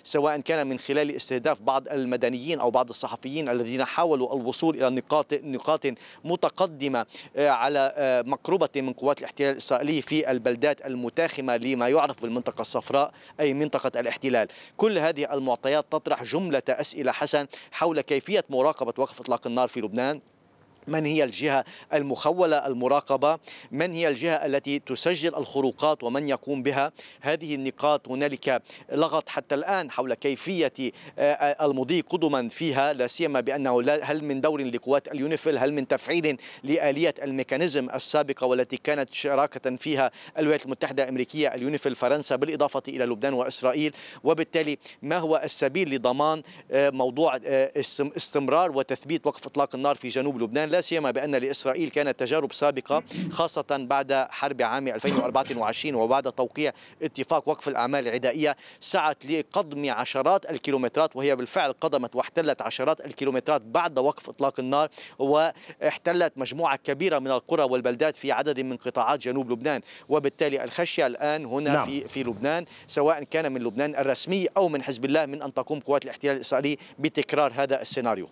سواء كان من خلال استهداف بعض المدنيين أو بعض الصحفيين الذين حاولوا الوصول إلى نقاط متقدمة على مقربة من قوات الاحتلال الإسرائيلي في البلدات المتاخمة لما يعرف بالمنطقة الصفراء أي منطقة الاحتلال. كل هذه المعطيات تطرح جملة أسئلة حسن حول كيفية مراقبة وقف إطلاق النار في لبنان. من هي الجهة المخولة المراقبة؟ من هي الجهة التي تسجل الخروقات ومن يقوم بها؟ هذه النقاط هنالك لغط حتى الآن حول كيفية المضي قدما فيها، لا سيما بأنه هل من دور لقوات اليونيفيل، هل من تفعيل لآلية الميكانيزم السابقة والتي كانت شراكة فيها الولايات المتحدة الأمريكية، اليونيفيل، فرنسا، بالإضافة إلى لبنان وإسرائيل. وبالتالي ما هو السبيل لضمان موضوع استمرار وتثبيت وقف إطلاق النار في جنوب لبنان، لا سيما بأن لإسرائيل كانت تجارب سابقة خاصة بعد حرب عام 2024 وبعد توقيع اتفاق وقف الأعمال العدائية سعت لقضم عشرات الكيلومترات، وهي بالفعل قضمت واحتلت عشرات الكيلومترات بعد وقف إطلاق النار، واحتلت مجموعة كبيرة من القرى والبلدات في عدد من قطاعات جنوب لبنان. وبالتالي الخشية الآن هنا في لبنان، سواء كان من لبنان الرسمي أو من حزب الله، من أن تقوم قوات الاحتلال الإسرائيلي بتكرار هذا السيناريو.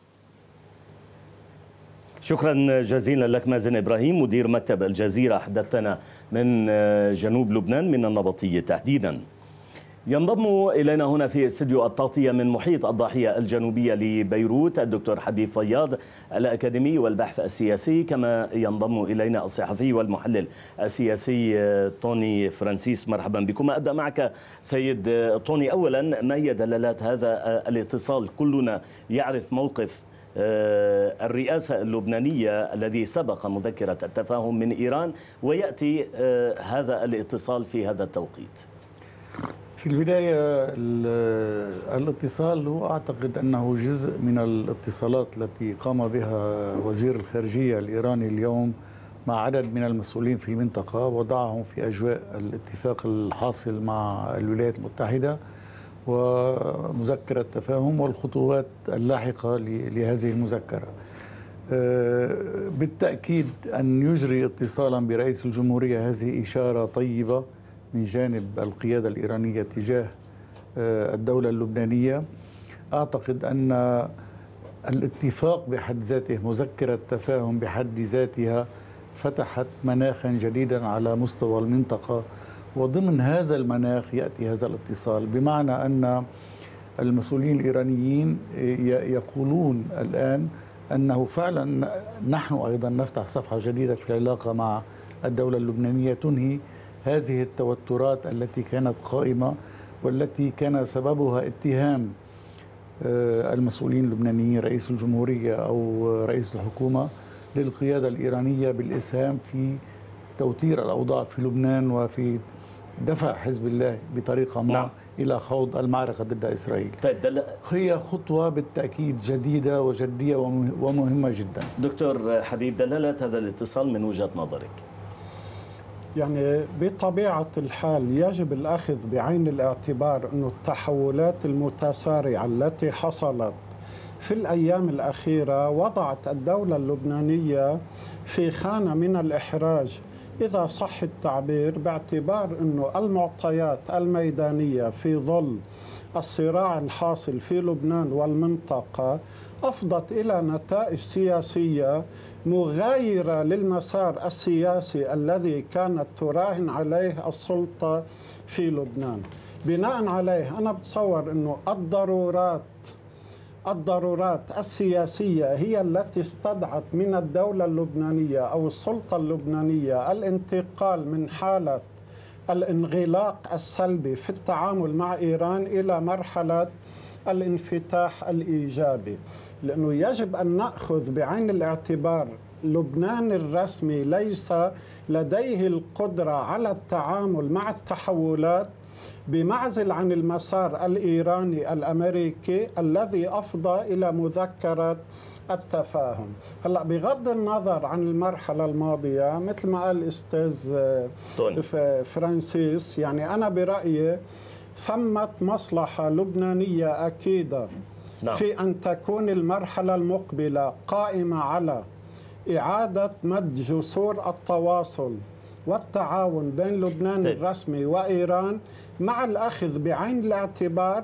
شكرا جزيلا لك مازن إبراهيم، مدير مكتب الجزيرة، حدثنا من جنوب لبنان من النبطية تحديدا. ينضم إلينا هنا في استديو التغطية من محيط الضاحية الجنوبية لبيروت الدكتور حبيب فياض الأكاديمي والبحث السياسي، كما ينضم إلينا الصحفي والمحلل السياسي طوني فرانسيس. مرحبا بكم. أبدأ معك سيد طوني. أولا، ما هي دلالات هذا الاتصال؟ كلنا يعرف موقف الرئاسة اللبنانية الذي سبق مذكرة التفاهم من إيران، ويأتي هذا الاتصال في هذا التوقيت. في البداية الاتصال هو أعتقد أنه جزء من الاتصالات التي قام بها وزير الخارجية الإيراني اليوم مع عدد من المسؤولين في المنطقة، وضعهم في أجواء الاتفاق الحاصل مع الولايات المتحدة ومذكرة التفاهم والخطوات اللاحقة لهذه المذكرة. بالتأكيد أن يجري اتصالا برئيس الجمهورية هذه إشارة طيبة من جانب القيادة الإيرانية تجاه الدولة اللبنانية. أعتقد أن الاتفاق بحد ذاته، مذكرة التفاهم بحد ذاتها، فتحت مناخا جديدا على مستوى المنطقة، وضمن هذا المناخ يأتي هذا الاتصال، بمعنى أن المسؤولين الإيرانيين يقولون الآن أنه فعلا نحن أيضا نفتح صفحة جديدة في العلاقة مع الدولة اللبنانية تنهي هذه التوترات التي كانت قائمة والتي كان سببها اتهام المسؤولين اللبنانيين، رئيس الجمهورية أو رئيس الحكومة، للقيادة الإيرانية بالإسهام في توتير الأوضاع في لبنان وفي دفع حزب الله بطريقة ما إلى خوض المعركة ضد إسرائيل. هي خطوة بالتأكيد جديدة وجدية ومهمة جدا. دكتور حبيب، دلالة هذا الاتصال من وجهة نظرك؟ يعني بطبيعة الحال يجب الأخذ بعين الاعتبار أن التحولات المتسارعة التي حصلت في الأيام الأخيرة وضعت الدولة اللبنانية في خانة من الإحراج، إذا صح التعبير، باعتبار أن المعطيات الميدانية في ظل الصراع الحاصل في لبنان والمنطقة أفضت إلى نتائج سياسية مغايرة للمسار السياسي الذي كانت تراهن عليه السلطة في لبنان. بناء عليه أنا بتصور أنه الضرورات السياسية هي التي استدعت من الدولة اللبنانية أو السلطة اللبنانية الانتقال من حالة الانغلاق السلبي في التعامل مع إيران إلى مرحلة الانفتاح الإيجابي، لأنه يجب أن نأخذ بعين الاعتبار لبنان الرسمي ليس لديه القدرة على التعامل مع التحولات بمعزل عن المسار الإيراني الأمريكي الذي أفضى إلى مذكرة التفاهم. هلا بغض النظر عن المرحلة الماضية، مثل ما قال الأستاذ فرانسيس، يعني أنا برأيي ثمة مصلحة لبنانية أكيدة في أن تكون المرحلة المقبلة قائمة على إعادة مد جسور التواصل والتعاون بين لبنان الرسمي وإيران، مع الأخذ بعين الاعتبار